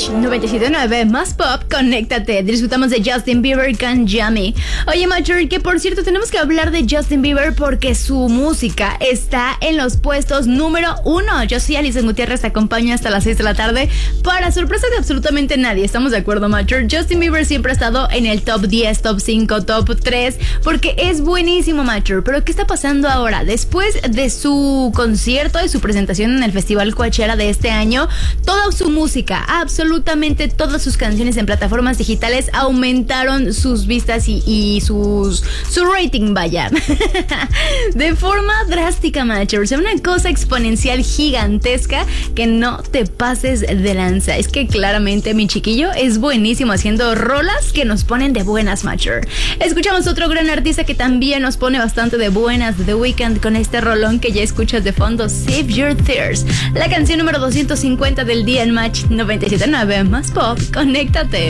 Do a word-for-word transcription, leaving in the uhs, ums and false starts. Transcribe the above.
Match noventa y siete punto nueve más pop, conéctate. Disfrutamos de Justin Bieber con Yummy. Oye, Macher, que por cierto tenemos que hablar de Justin Bieber porque su música está en los puestos número uno. Yo soy Alison Gutiérrez, te acompaño hasta las seis de la tarde para sorpresa de absolutamente nadie. ¿Estamos de acuerdo, Macher? Justin Bieber siempre ha estado en el top diez, top cinco, top tres porque es buenísimo, Macher. Pero ¿qué está pasando ahora? Después de su concierto, de su presentación en el Festival Coachella de este año, toda su música, absolutamente todas sus canciones en plataformas digitales aumentaron sus vistas y, y sus su rating, vaya, de forma drástica, Macher. O sea, una cosa exponencial gigantesca que no te pases de lanza. Es que claramente mi chiquillo es buenísimo haciendo rolas que nos ponen de buenas, Macher. Escuchamos otro gran artista que también nos pone bastante de buenas, The Weeknd, con este rolón que ya escuchas de fondo, Save Your Tears, la canción número doscientos cincuenta del día en Match noventa y siete punto nueve más pop, conéctate.